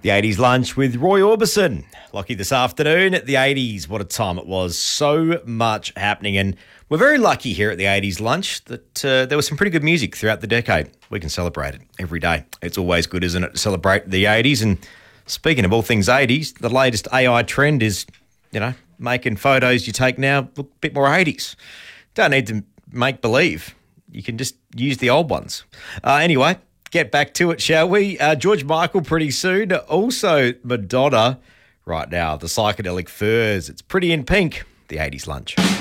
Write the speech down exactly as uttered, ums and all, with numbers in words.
The eighties lunch with Roy Orbison. Lucky this afternoon at the eighties. What a time it was. So much happening. And we're very lucky here at the eighties lunch that uh, there was some pretty good music throughout the decade. We can celebrate it every day. It's always good, isn't it, to celebrate the eighties? And speaking of all things eighties, the latest A I trend is, you know, making photos you take now look a bit more eighties. Don't need to make believe. You can just use the old ones. Uh, anyway, get back to it, shall we? Uh, George Michael pretty soon. Also Madonna right now. The Psychedelic Furs. It's Pretty in Pink. The eighties lunch.